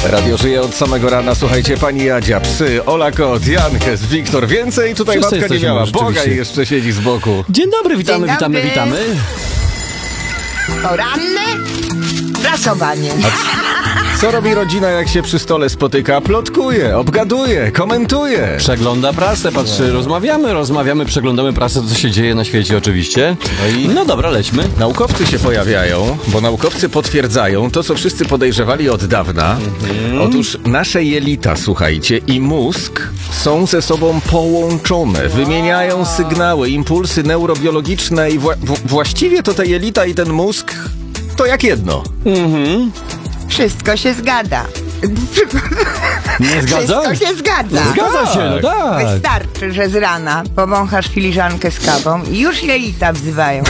Radio żyje od samego rana. Słuchajcie, pani Jadzia, psy, Ola Kot, Jankes, Wiktor. Więcej tutaj Wszyscy babka nie miała. jesteśmy, Boga rzeczywiście. jeszcze siedzi z boku. Dzień dobry, witamy, Dzień witamy, dobry. witamy. Poranne prasowanie. Co robi rodzina, jak się przy stole spotyka? Plotkuje, obgaduje, komentuje. Przegląda prasę, patrzy, rozmawiamy, przeglądamy prasę, co się dzieje na świecie oczywiście. No dobra, lećmy. Naukowcy się pojawiają, bo naukowcy potwierdzają to, co wszyscy podejrzewali od dawna. Otóż nasze jelita, słuchajcie, i mózg są ze sobą połączone. Wymieniają sygnały, impulsy neurobiologiczne i właściwie to te jelita i ten mózg to jak jedno. Wszystko się zgadza. Nie zgadza? Wszystko się zgadza. Zgadza się, no tak. Wystarczy, że z rana powąchasz filiżankę z kawą i już jelita wzywają.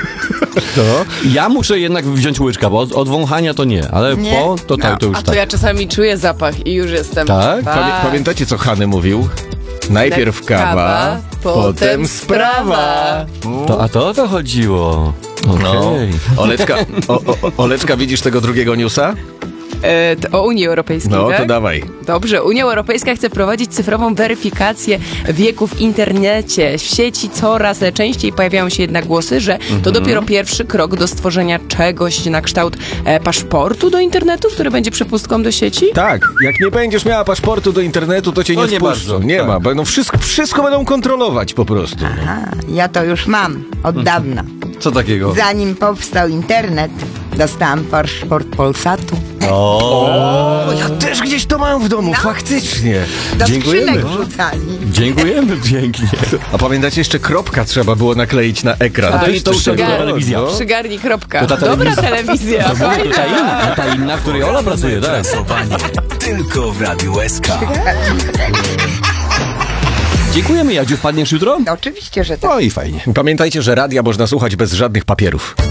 Ja muszę jednak wziąć łyczka, bo od wąchania to nie, ale Nie? po to, No. to już A to tak. ja czasami czuję zapach i już jestem. Tak? Pamiętacie, co Hany mówił? Najpierw kawa, potem sprawa. A to o to chodziło. No, Okej. Oleczka, widzisz tego drugiego newsa? O Unii Europejskiej, No, tak? to dawaj. Dobrze, Unia Europejska chce wprowadzić cyfrową weryfikację wieku w internecie. W sieci coraz częściej pojawiają się jednak głosy, że to dopiero pierwszy krok do stworzenia czegoś na kształt paszportu do internetu, który będzie przepustką do sieci. Tak, jak nie będziesz miała paszportu do internetu, to cię To nie nie wpuszczą. bardzo, Nie tak. ma, będą wszystko będą kontrolować po prostu. A, ja to już mam od dawna. Co takiego? Zanim powstał internet, dostałam paszport Polsatu. O, ja też gdzieś to mam w domu, faktycznie. Do Dziękujemy. skrzynek rzucali. Dziękujemy pięknie. A pamiętacie, jeszcze kropka trzeba było nakleić na ekran. Tak, Też to już trzeba była było, telewizja. no. Przygarnij kropka. To ta Dobra telewizja. telewizja. To ta inna, w której Ola pracuje, tak? Prasowanie tylko w Radiu SK. Dziękujemy, Jadziu, wpadniesz jutro? Oczywiście, że tak. No i fajnie. Pamiętajcie, że radia można słuchać bez żadnych papierów.